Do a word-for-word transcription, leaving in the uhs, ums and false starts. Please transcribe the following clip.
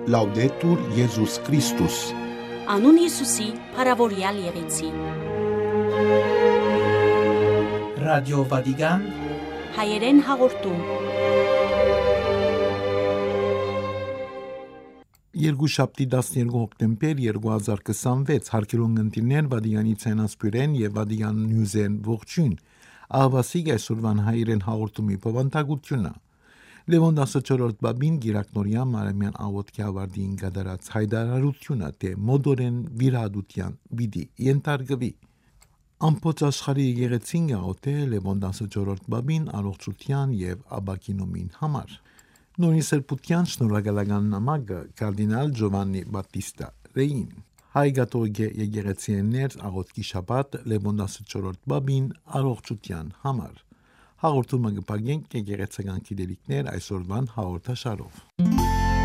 Laudetur Jesus Christus. Անուն Հիսուսի, փառավորյալ եղեցի։ Ռադիո Վատիկան Հայերեն հաղորդում։ Երկուշաբթի տասներկու հոկտեմբեր երկու հազար քսանվեց հարկելուն ընտիրներ Վատիկանի ցենասպյուրեն եւ Վատիկան նյուզեն ողջույն ահավասիկ այսօրվան հայերեն հաղորդումի բովանդակությունը Լևոն տասնչորրորդ բաբին գիրակնորյա մարամյան աղոտքի ավարտին գդարած հայդարարությունը թե մոդորեն վիրահատության բիդի ենթարկվի ամբողջ աշխարհի եկեղեցին գաղութե Լևոն տասնչորրորդ բաբին առողջության եւ ապակինումին համար նույն սրբության շնորհակալական նամակը կարդինալ Ջովաննի Բատիստա Ռեին հայ կաթողիկ եկեղեցիներ աղոտքի շաբաթ Լևոն տասնչորրորդ բաբին առողջության համար Հաղորդումը կպագենք եկեղեցական գիտելիքներ այսօրվան հաղորդաշարով։